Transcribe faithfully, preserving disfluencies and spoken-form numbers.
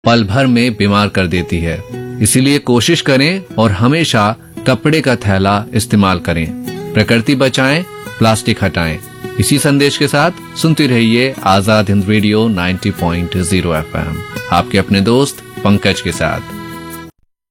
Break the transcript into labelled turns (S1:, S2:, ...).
S1: पल भर में बीमार कर देती है। इसीलिए कोशिश करें और हमेशा कपड़े का थैला इस्तेमाल करें। प्रकृति बचाएं, प्लास्टिक हटाएं। इसी संदेश के साथ सुनते रहिए आजाद हिंद रेडियो नब्बे पॉइंट शून्य एफ एम, आपके अपने दोस्त पंकज के साथ।